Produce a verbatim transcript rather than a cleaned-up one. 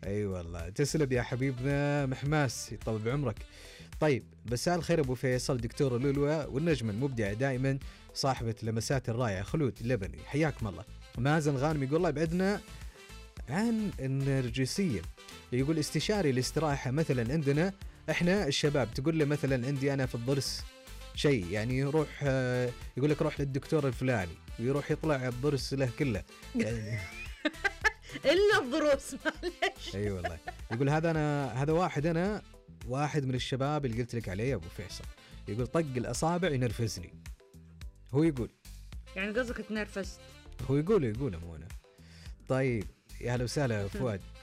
اي أيوة والله، تسلم يا حبيبنا محماس، يطول بعمرك. طيب مساء الخير ابو فيصل، دكتور لولوى والنجمه المبدعه دائما صاحبه لمسات الرائعه خلود اللبني، حياكم الله. مازن غانم يقول الله يبعدنا عن النرجسيه، يقول استشاري الاستراحه مثلا عندنا احنا الشباب، تقول له مثلا عندي انا في الضرس شيء، يعني يروح يقول لك روح للدكتور الفلاني ويروح يطلع الضرس له كله يعني الا الضروس معلش. اي والله. يقول هذا انا هذا واحد انا واحد من الشباب اللي قلت لك عليه يا ابو فيصل، يقول طق الاصابع ينرفزني. هو يقول يعني قصدك تنرفزت؟ هو يقول يقول مو انا. طيب يا هلا وسهلا فؤاد.